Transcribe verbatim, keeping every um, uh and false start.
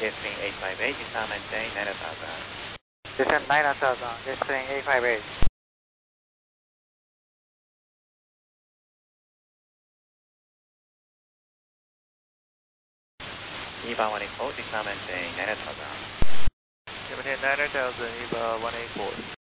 Destin eight five eight, descend maintain nine thousand. Descend nine thousand, Destin eight five eight. E B A one eight four, descend maintain nine thousand. Maintain nine thousand, E B A one eight four.